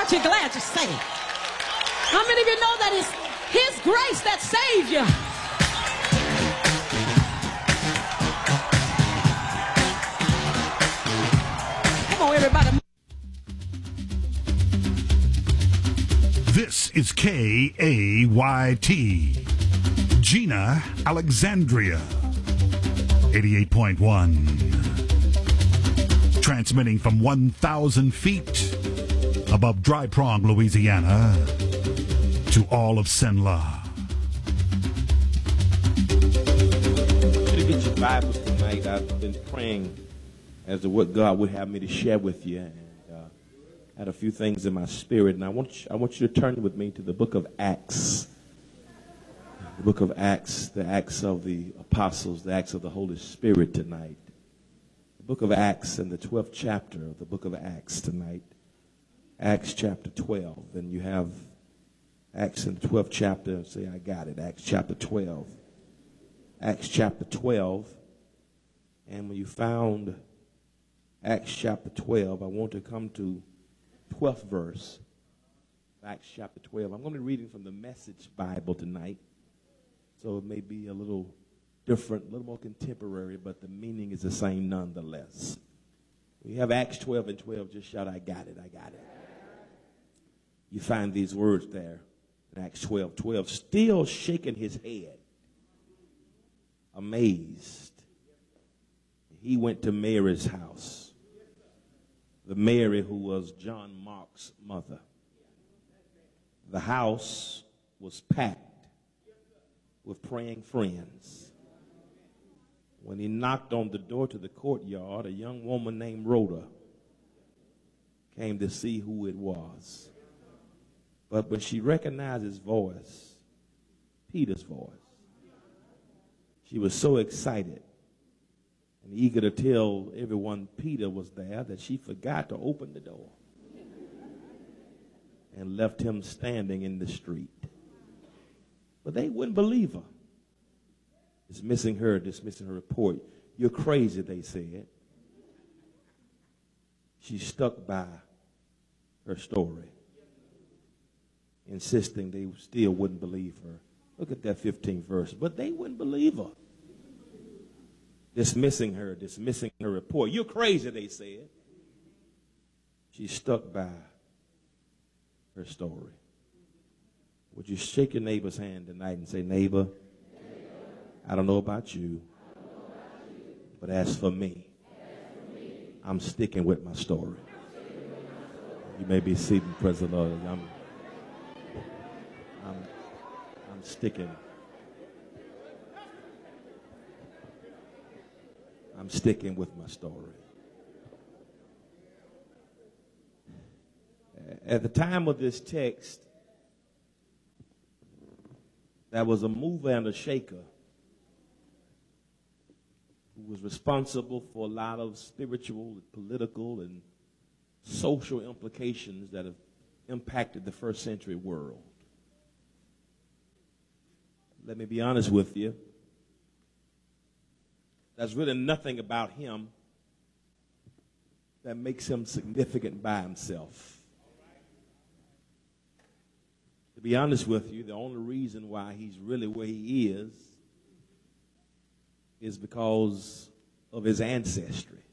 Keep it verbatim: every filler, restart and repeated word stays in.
Aren't you glad you're saved? How many of you know that it's His grace that saved you? Come on, everybody. This is K A Y T, Gina, Alexandria, eighty-eight point one. Transmitting from one thousand feet above Dry Prong, Louisiana, to all of Cenla. To get your Bibles tonight, I've been praying as to what God would have me to share with you, and uh, I had a few things in my spirit, and I want you, I want you to turn with me to the book of Acts. The book of Acts, the Acts of the Apostles, the Acts of the Holy Spirit tonight. The book of Acts and the twelfth chapter of the book of Acts tonight. Acts chapter twelve. And you have Acts in the twelfth chapter. Say, I got it. Acts chapter twelve. Acts chapter twelve. And when you found Acts chapter twelve, I want to come to twelfth verse. Acts chapter twelve. I'm going to be reading from the Message Bible tonight. So it may be a little different, a little more contemporary, but the meaning is the same nonetheless. We have Acts twelve and twelve. Just shout, I got it, I got it. You find these words there in Acts twelve twelve. Still shaking his head, amazed, he went to Mary's house. The Mary who was John Mark's mother. The house was packed with praying friends. When he knocked on the door to the courtyard, a young woman named Rhoda came to see who it was. But when she recognized his voice, Peter's voice, she was so excited and eager to tell everyone Peter was there that she forgot to open the door and left him standing in the street. But they wouldn't believe her. Dismissing her, dismissing her report. You're crazy, they said. She stuck by her story, insisting they still wouldn't believe her. Look at that fifteenth verse. But they wouldn't believe her. Dismissing her, dismissing her report. You're crazy, they said. She stuck by her story. Would you shake your neighbor's hand tonight and say, neighbor, neighbor I don't know about you, know about you but as for, me, as for me, I'm sticking with my story. With my story. You may be seated, praise the Lord. I'm, I'm, I'm sticking. I'm sticking with my story. At the time of this text, there was a mover and a shaker who was responsible for a lot of spiritual, political, and social implications that have impacted the first century world. Let me be honest with you. There's really nothing about him that makes him significant by himself. To be honest with you, the only reason why he's really where he is is because of his ancestry.